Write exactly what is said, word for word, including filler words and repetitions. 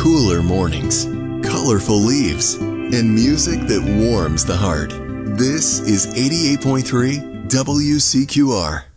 cooler mornings, colorful leaves, and music that warms the heart. This is eighty-eight point three W C Q R.